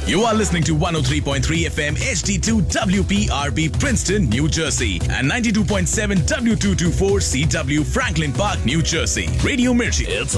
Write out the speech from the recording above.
You are listening to 103.3 FM HD2 WPRP Princeton, New Jersey and 92.7 W224 CW Franklin Park, New Jersey. Radio Mirchi.